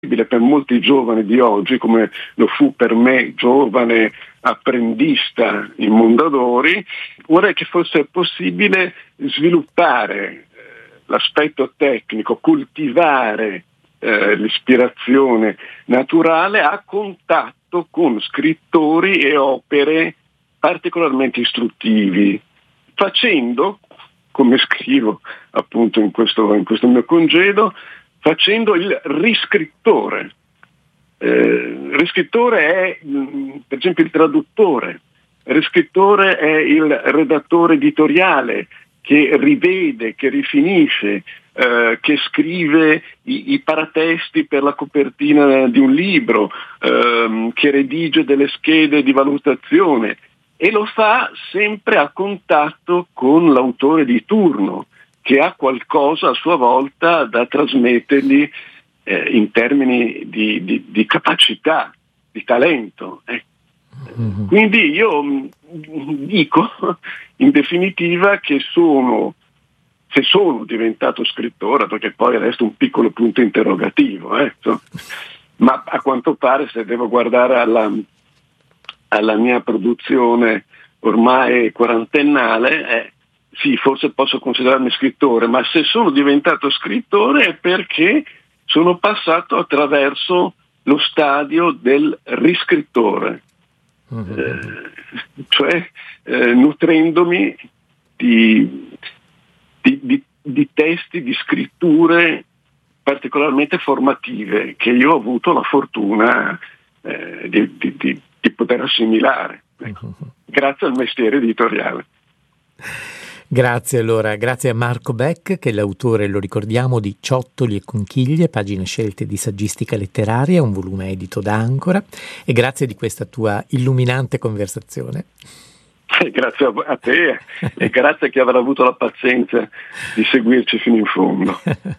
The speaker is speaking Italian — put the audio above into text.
per molti giovani di oggi, come lo fu per me, giovane apprendista in Mondadori, vorrei che fosse possibile sviluppare l'aspetto tecnico, coltivare l'ispirazione naturale a contatto con scrittori e opere particolarmente istruttivi, facendo, come scrivo appunto in questo mio congedo, facendo il riscrittore. Il riscrittore è per esempio il traduttore, il riscrittore è il redattore editoriale che rivede, che rifinisce, che scrive i paratesti per la copertina di un libro, che redige delle schede di valutazione, e lo fa sempre a contatto con l'autore di turno, che ha qualcosa a sua volta da trasmettergli in termini di capacità, di talento. Mm-hmm. Quindi io dico in definitiva che se sono diventato scrittore, perché poi resta un piccolo punto interrogativo, ma a quanto pare, se devo guardare alla mia produzione ormai quarantennale, sì, forse posso considerarmi scrittore, ma se sono diventato scrittore è perché sono passato attraverso lo stadio del riscrittore, cioè nutrendomi di testi, di scritture particolarmente formative che io ho avuto la fortuna di poter assimilare, grazie al mestiere editoriale. Grazie allora, grazie a Marco Beck, che è l'autore, lo ricordiamo, di Ciottoli e conchiglie, pagine scelte di saggistica letteraria, un volume edito da Ancora, e grazie di questa tua illuminante conversazione. Grazie a te e grazie a chi avrà avuto la pazienza di seguirci fino in fondo.